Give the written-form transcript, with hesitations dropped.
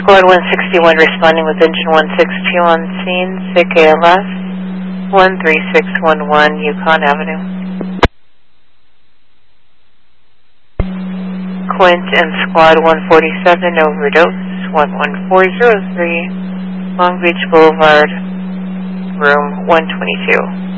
Squad 161 responding with engine 162 on scene, SIC ALS, 13611 Yukon Avenue. Quint and Squad 147 overdose, 11403, Long Beach Boulevard, room 122.